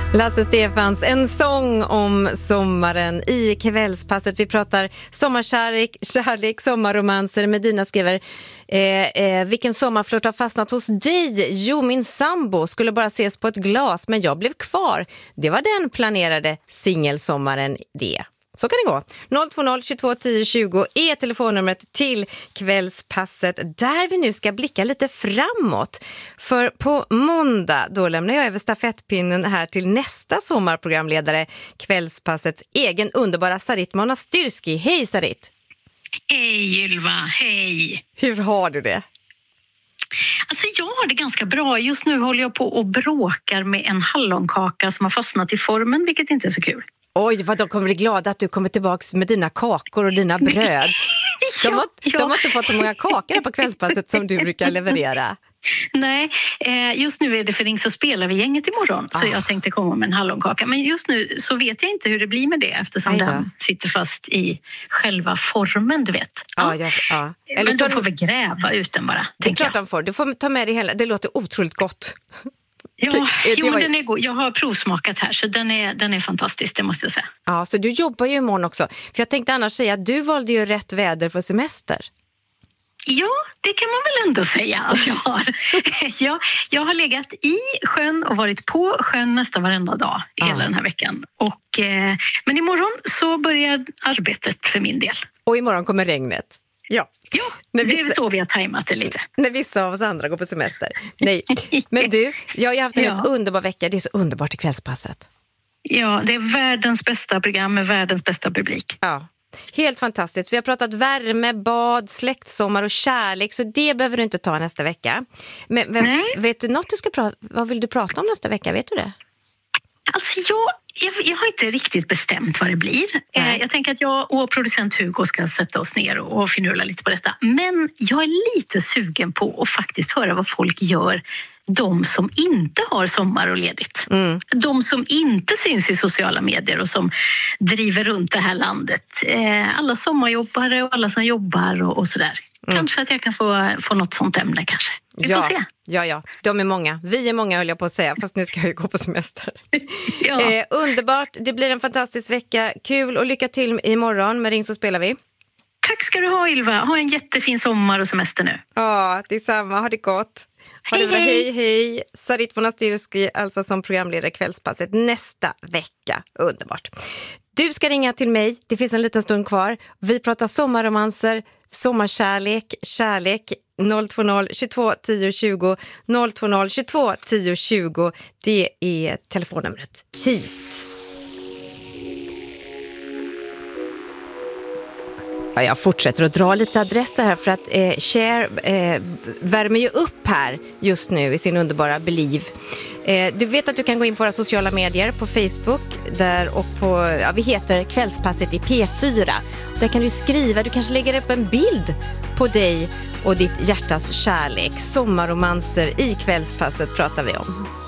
Lasse Stefans, en sång om sommaren i kvällspasset. Vi pratar sommarkärlek, sommarromanser. Medina skriver, vilken sommarflört har fastnat hos dig? Jo, min sambo skulle bara ses på ett glas, men jag blev kvar. Det var den planerade singelsommaren det. Så kan det gå. 020 22 10 20 är telefonnumret till kvällspasset där vi nu ska blicka lite framåt. För på måndag då lämnar jag över stafettpinnen här till nästa sommarprogramledare, kvällspassets egen underbara Sarit Monastyrski. Hej Sarit! Hej Ylva, hej! Hur har du det? Alltså jag har det ganska bra. Just nu håller jag på och bråkar med en hallonkaka som har fastnat i formen, vilket inte är så kul. Oj, vad de kommer bli glada att du kommer tillbaka med dina kakor och dina bröd. De har inte fått så många kakor på kvällspasset som du brukar leverera. Nej, just nu är det för Ring så spelar vi gänget imorgon. Så jag tänkte komma med en hallonkaka. Men just nu så vet jag inte hur det blir med det eftersom den sitter fast i själva formen, du vet. Ja. Eller men då får vi gräva ut den bara. Det är klart de får. Du får ta med det hela. Det låter otroligt gott. Ja, den är god. Jag har provsmakat här så den är fantastisk, det måste jag säga. Ja, så du jobbar ju imorgon också. För jag tänkte annars säga att du valde ju rätt väder för semester. Ja, det kan man väl ändå säga att jag har. Jag har legat i sjön och varit på sjön nästan varenda dag hela den här veckan. Men imorgon så börjar arbetet för min del. Och imorgon kommer regnet. Ja, det är så vi har tajmat det lite. När vissa av oss andra går på semester. Nej, men du, jag har haft en helt underbar vecka. Det är så underbart i kvällspasset. Ja, det är världens bästa program med världens bästa publik. Ja, helt fantastiskt. Vi har pratat värme, bad, släktsommar och kärlek. Så det behöver du inte ta nästa vecka. Men vet du något vad vill du prata om nästa vecka? Vet du det? Alltså jag har inte riktigt bestämt vad det blir. Jag tänker att jag och producent Hugo ska sätta oss ner och finurla lite på detta. Men jag är lite sugen på att faktiskt höra vad folk gör. De som inte har sommar och ledigt. De som inte syns i sociala medier och som driver runt det här landet. Alla sommarjobbare och alla som jobbar och sådär. Kanske att jag kan få något sånt ämne kanske. Vi får se. Ja, de är många. Vi är många höll jag på att säga, fast nu ska jag ju gå på semester. Underbart, det blir en fantastisk vecka. Kul och lycka till imorgon med Ring så spelar vi. Tack ska du ha Ylva. Ha en jättefin sommar och semester nu. Ja, detsamma. Ha det gott. Hej. Sarit Monastyrski, alltså som programledare kvällspasset nästa vecka. Underbart. Du ska ringa till mig. Det finns en liten stund kvar. Vi pratar sommarromanser, sommarkärlek, kärlek. 020 22 10 20 020 22 10 20. Det är telefonnumret hit. Jag fortsätter att dra lite adresser här för att Cher värmer ju upp här just nu i sin underbara Believe. Du vet att du kan gå in på våra sociala medier på Facebook där och på, vi heter Kvällspasset i P4. Där kan du skriva, du kanske lägger upp en bild på dig och ditt hjärtas kärlek. Sommarromanser i Kvällspasset pratar vi om.